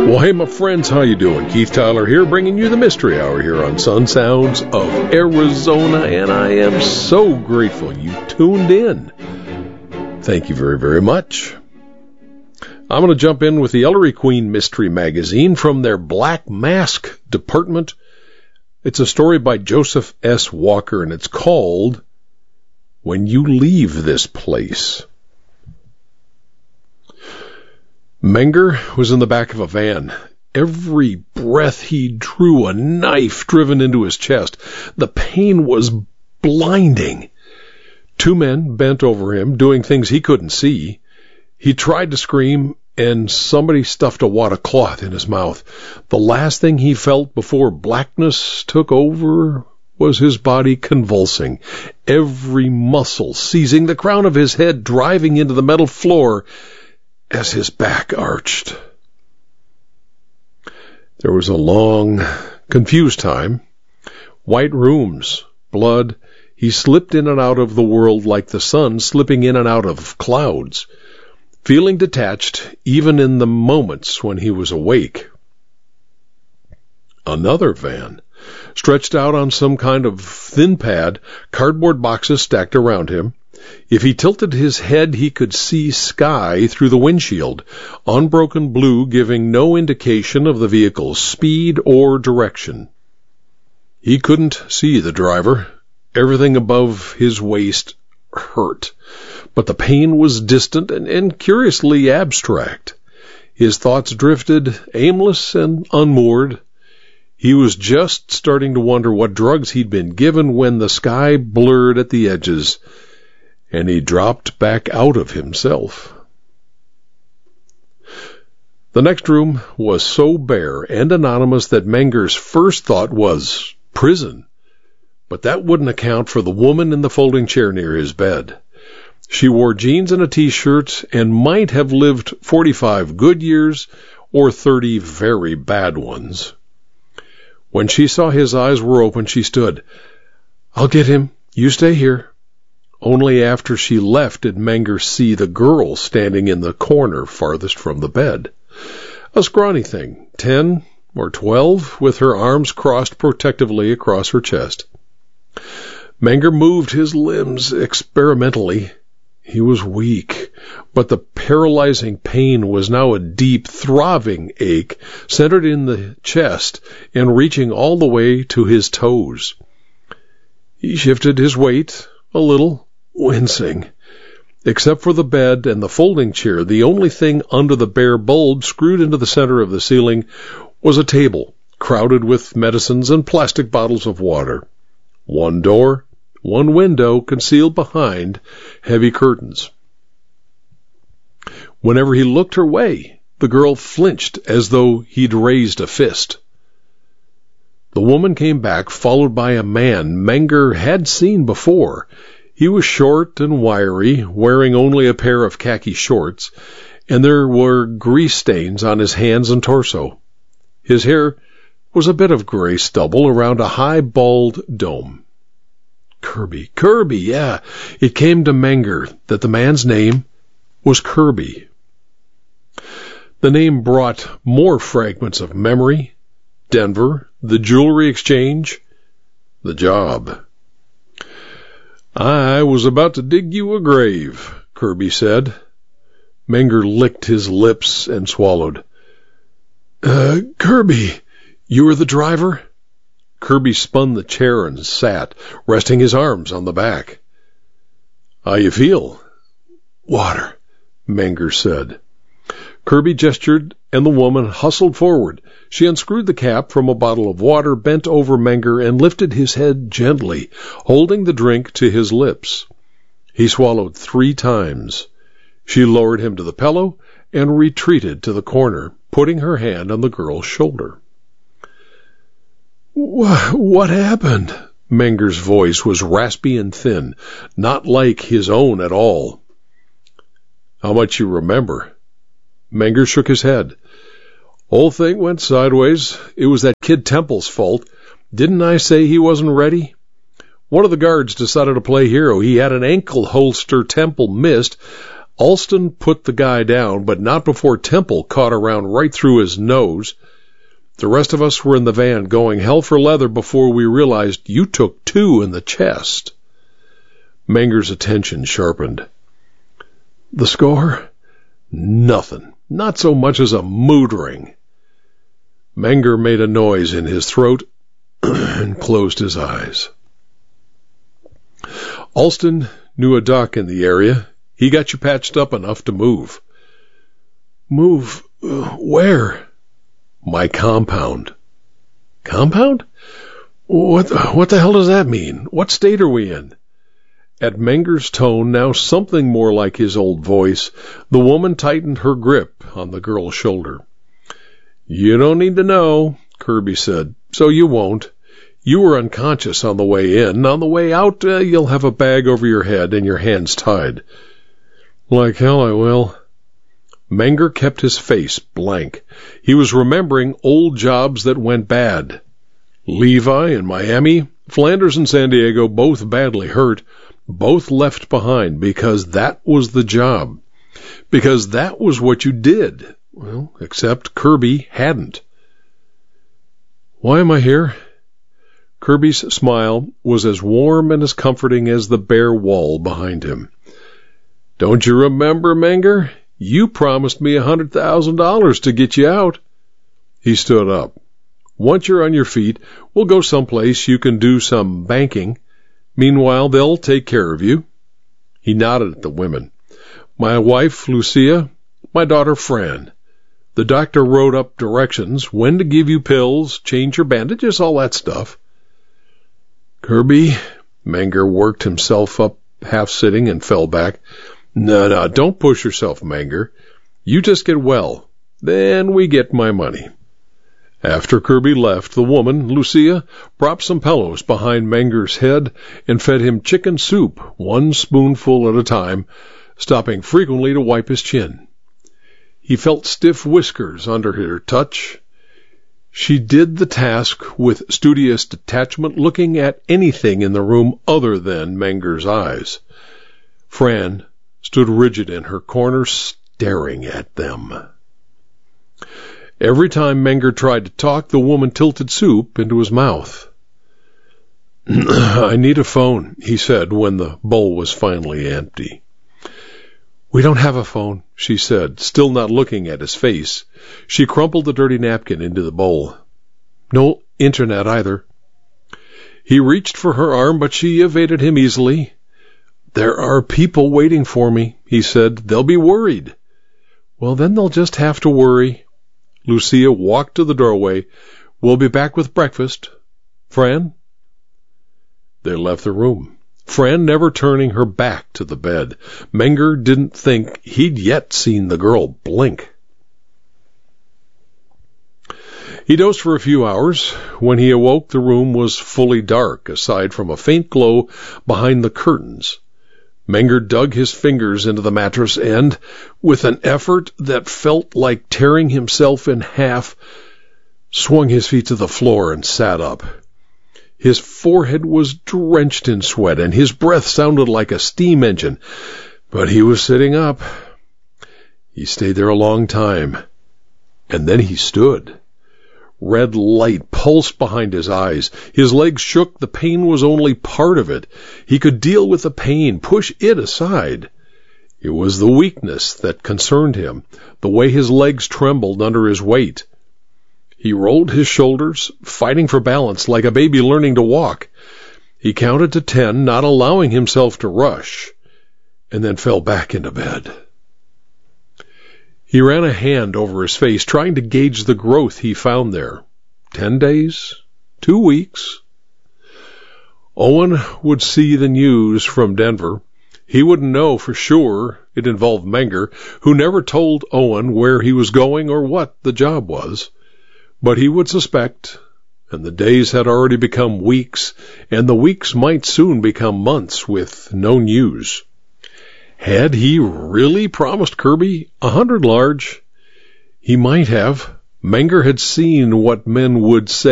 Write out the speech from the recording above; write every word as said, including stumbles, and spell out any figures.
Well, hey, my friends, how you doing? Keith Tyler here, bringing you the Mystery Hour here on Sun Sounds of Arizona, and I am so grateful you tuned in. Thank you very, very much. I'm going to jump in with the Ellery Queen Mystery Magazine from their Black Mask department. It's a story by Joseph S. Walker, and it's called When You Leave This Place. Menger was in the back of a van. Every breath he drew, a knife driven into his chest. The pain was blinding. Two men bent over him, doing things he couldn't see. He tried to scream, and somebody stuffed a wad of cloth in his mouth. The last thing he felt before blackness took over was his body convulsing, every muscle seizing the crown of his head, driving into the metal floor as his back arched. There was a long, confused time. White rooms, blood. He slipped in and out of the world like the sun slipping in and out of clouds, feeling detached even in the moments when he was awake. Another van, stretched out on some kind of thin pad, cardboard boxes stacked around him. If he tilted his head, he could see sky through the windshield, unbroken blue giving no indication of the vehicle's speed or direction. He couldn't see the driver. Everything above his waist hurt, but the pain was distant and, and curiously abstract. His thoughts drifted, aimless and unmoored. He was just starting to wonder what drugs he'd been given when the sky blurred at the edges, and he dropped back out of himself. The next room was so bare and anonymous that Menger's first thought was prison, but that wouldn't account for the woman in the folding chair near his bed. She wore jeans and a t-shirt and might have lived forty-five good years or thirty very bad ones. When she saw his eyes were open, she stood. "I'll get him. You stay here." Only after she left did Menger see the girl standing in the corner farthest from the bed. A scrawny thing, ten or twelve, with her arms crossed protectively across her chest. Menger moved his limbs experimentally. He was weak, but the paralyzing pain was now a deep, throbbing ache centered in the chest and reaching all the way to his toes. He shifted his weight a little, wincing. Except for the bed and the folding chair, the only thing under the bare bulb screwed into the center of the ceiling was a table crowded with medicines and plastic bottles of water. One door, one window concealed behind heavy curtains. Whenever he looked her way, the girl flinched as though he'd raised a fist. The woman came back, followed by a man Menger had seen before. He was short and wiry, wearing only a pair of khaki shorts, and there were grease stains on his hands and torso. His hair was a bit of gray stubble around a high, bald dome. Kirby, Kirby, yeah. It came to Menger that the man's name was Kirby. The name brought more fragments of memory. Denver, the jewelry exchange, the job. "I was about to dig you a grave," Kirby said. Menger licked his lips and swallowed. Uh, Kirby, you were the driver?" Kirby spun the chair and sat, resting his arms on the back. "How you feel?" "Water," Menger said. Kirby gestured, and the woman hustled forward. She unscrewed the cap from a bottle of water, bent over Menger, and lifted his head gently, holding the drink to his lips. He swallowed three times. She lowered him to the pillow and retreated to the corner, putting her hand on the girl's shoulder. "What happened?" Menger's voice was raspy and thin, not like his own at all. "How much you remember?" Menger shook his head. "Whole thing went sideways. It was that kid Temple's fault. Didn't I say he wasn't ready? One of the guards decided to play hero. He had an ankle holster Temple missed. Alston put the guy down, but not before Temple caught a round right through his nose. The rest of us were in the van going hell for leather before we realized you took two in the chest. Menger's attention sharpened. The score? Nothing. Not so much as a mood ring. Menger made a noise in his throat and closed his eyes. Alston knew a doc in the area. He got you patched up enough to move. Move? Uh, where? My compound. Compound? What the, what the hell does that mean? What state are we in? At Menger's tone, now something more like his old voice, the woman tightened her grip on the girl's shoulder. You don't need to know, Kirby said, so you won't. You were unconscious on the way in. On the way out, uh, you'll have a bag over your head and your hands tied. Like hell I will. Menger kept his face blank. He was remembering old jobs that went bad. Levi in Miami, Flanders in San Diego, both badly hurt, both left behind because that was the job. Because that was what you did. Well, except Kirby hadn't. Why am I here? Kirby's smile was as warm and as comforting as the bare wall behind him. Don't you remember, Menger? You promised me a hundred thousand dollars to get you out. He stood up. Once you're on your feet, we'll go someplace you can do some banking. Meanwhile, they'll take care of you. He nodded at the women. My wife, Lucia, my daughter, Fran. The doctor wrote up directions, when to give you pills, change your bandages, all that stuff. Kirby, Menger worked himself up, half sitting, and fell back. No, no, don't push yourself, Menger. You just get well. Then we get my money. After Kirby left, the woman, Lucia, propped some pillows behind Menger's head and fed him chicken soup, one spoonful at a time, stopping frequently to wipe his chin. He felt stiff whiskers under her touch. She did the task with studious detachment, looking at anything in the room other than Menger's eyes. Fran stood rigid in her corner, staring at them. Every time Menger tried to talk, the woman tilted soup into his mouth. I need a phone, he said when the bowl was finally empty. We don't have a phone, she said, still not looking at his face. She crumpled the dirty napkin into the bowl. No internet either. He reached for her arm, but she evaded him easily. There are people waiting for me, he said. They'll be worried. Well, then they'll just have to worry. Lucia walked to the doorway. We'll be back with breakfast. Fran? They left the room. Fran never turning her back to the bed. Menger didn't think he'd yet seen the girl blink. He dozed for a few hours. When he awoke, the room was fully dark, aside from a faint glow behind the curtains. Menger dug his fingers into the mattress and, with an effort that felt like tearing himself in half, swung his feet to the floor and sat up. His forehead was drenched in sweat, and his breath sounded like a steam engine, but he was sitting up. He stayed there a long time, and then he stood. Red light pulsed behind his eyes. His legs shook. The pain was only part of it. He could deal with the pain, push it aside. It was the weakness that concerned him, the way his legs trembled under his weight. He rolled his shoulders, fighting for balance like a baby learning to walk. He counted to ten, not allowing himself to rush, and then fell back into bed. He ran a hand over his face, trying to gauge the growth he found there. Ten days? Two weeks? Owen would see the news from Denver. He wouldn't know for sure it involved Menger, who never told Owen where he was going or what the job was. But he would suspect, and the days had already become weeks, and the weeks might soon become months with no news. Had he really promised Kirby a hundred large? He might have. Menger had seen what men would say